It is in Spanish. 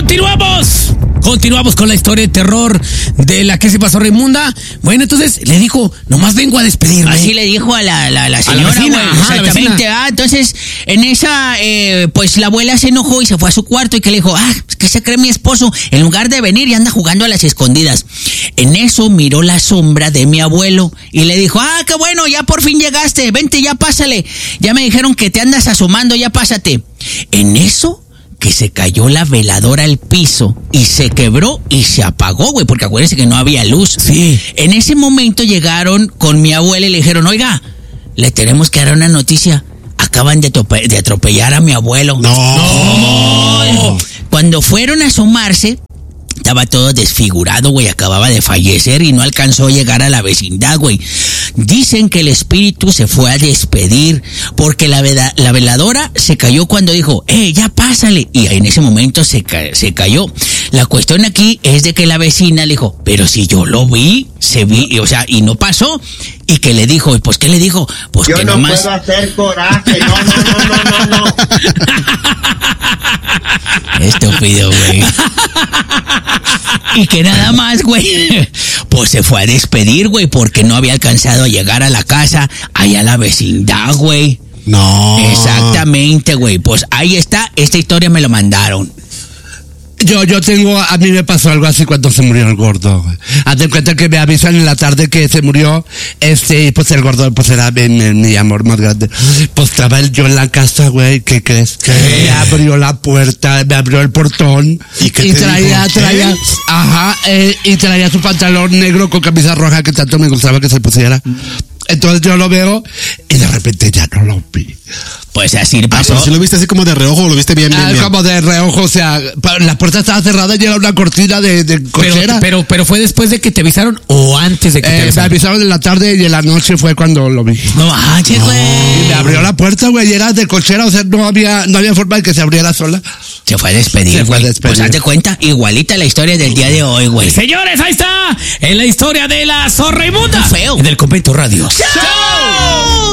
Continuamos con la historia de terror de la que se pasó Raimunda. Bueno, entonces le dijo, nomás vengo a despedirme. Así le dijo a la señora, vecina, güey. Exactamente. Entonces, en esa, pues la abuela se enojó y se fue a su cuarto y que le dijo, ¿qué se cree mi esposo? En lugar de venir y anda jugando a las escondidas. En eso miró la sombra de mi abuelo y le dijo, qué bueno, ya por fin llegaste, vente, ya pásale. Ya me dijeron que te andas asomando, ya pásate. En eso que se cayó la veladora al piso y se quebró y se apagó, güey, porque acuérdense que no había luz. Sí. En ese momento llegaron con mi abuela y le dijeron, oiga, le tenemos que dar una noticia. Acaban de atropellar a mi abuelo. No. Cuando fueron a asomarse, estaba todo desfigurado, güey, acababa de fallecer y no alcanzó a llegar a la vecindad, güey. Dicen que el espíritu se fue a despedir porque la veladora se cayó cuando dijo, ya pásale. Y en ese momento se cayó. La cuestión aquí es de que la vecina le dijo, pero si yo lo vi, y no pasó. Y que le dijo, pues ¿qué le dijo? Pues yo que no nomás... puedo hacer coraje, no. Estúpido, güey. Y que nada más, güey, pues se fue a despedir, güey, porque no había alcanzado a llegar a la casa, allá a la vecindad, güey. No. Exactamente, güey. Pues ahí está, esta historia me lo mandaron. A mí me pasó algo así cuando se murió el gordo, güey. Haz de cuenta que me avisan en la tarde que se murió, pues el gordo, pues era mi amor más grande. Pues estaba yo en la casa, güey, ¿qué crees? ¿Qué? Me abrió la puerta, me abrió el portón. ¿Y qué te traía, dijo? y traía su pantalón negro con camisa roja que tanto me gustaba que se pusiera. Entonces yo lo veo y de repente ya no lo vi. Pues así pasó. ¿Pero si lo viste así como de reojo o lo viste bien? Como de reojo, o sea, la puerta estaba cerrada y era una cortina de cochera. Pero fue después de que te avisaron o antes de que te avisaron. Me avisaron en la tarde y en la noche fue cuando lo vi. No manches, güey. Y me abrió la puerta, güey, y era de cochera, o sea, no había forma de que se abriera sola. Se fue a despedir, güey. Pues hazte cuenta, igualita la historia del día de hoy, güey. Señores, ahí está, en la historia de la Zorra Raimunda. Feo. En el Convento Radio. ¡Chao!